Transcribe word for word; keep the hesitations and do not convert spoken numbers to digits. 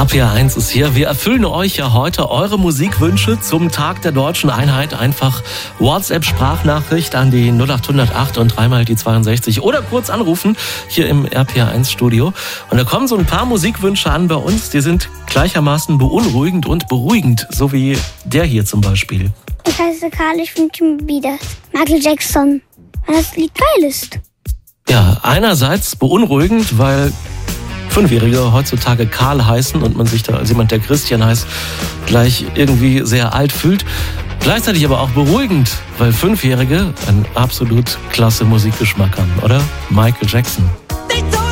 R P R eins ist hier. Wir erfüllen euch ja heute eure Musikwünsche zum Tag der deutschen Einheit. Einfach WhatsApp-Sprachnachricht an die null acht null acht und dreimal die zweiundsechzig oder kurz anrufen hier im R P R eins Studio. Und da kommen so ein paar Musikwünsche an bei uns, die sind gleichermaßen beunruhigend und beruhigend, so wie der hier zum Beispiel. Ich heiße Karl, ich wünsche mir wieder Michael Jackson, weil das Lied geil ist. Ja, einerseits beunruhigend, weil Fünfjährige heutzutage Karl heißen und man sich da als jemand, der Christian heißt, gleich irgendwie sehr alt fühlt. Gleichzeitig aber auch beruhigend, weil Fünfjährige einen absolut klasse Musikgeschmack haben, oder? Michael Jackson.